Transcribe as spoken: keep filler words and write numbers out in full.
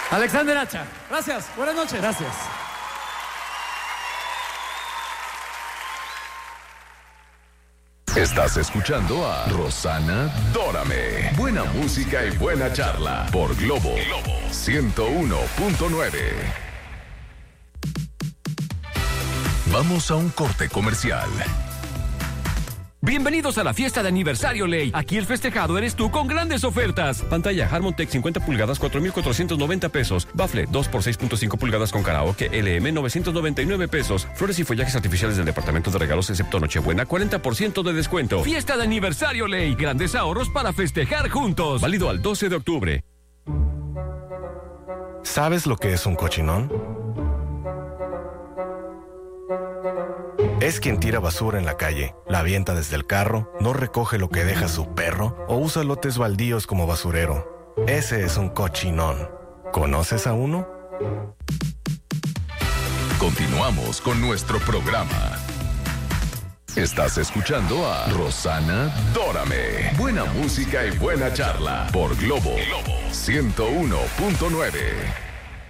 Alexander Hacha. Gracias, buenas noches. Gracias. Estás escuchando a Rosana Dórame. Buena música y buena charla por Globo ciento uno punto nueve. Vamos a un corte comercial. Bienvenidos a la fiesta de aniversario Ley. Aquí el festejado eres tú con grandes ofertas. Pantalla Harmon Tech cincuenta pulgadas, cuatro mil cuatrocientos noventa pesos. Bafle dos por seis punto cinco pulgadas con karaoke, L M novecientos noventa y nueve pesos. Flores y follajes artificiales del departamento de regalos excepto Nochebuena, cuarenta por ciento de descuento. Fiesta de aniversario Ley. Grandes ahorros para festejar juntos. Válido al doce de octubre. ¿Sabes lo que es un cochinón? Es quien tira basura en la calle, la avienta desde el carro, no recoge lo que deja su perro o usa lotes baldíos como basurero. Ese es un cochinón. ¿Conoces a uno? Continuamos con nuestro programa. Estás escuchando a Rosana Dórame. Buena música y buena charla por Globo ciento uno punto nueve.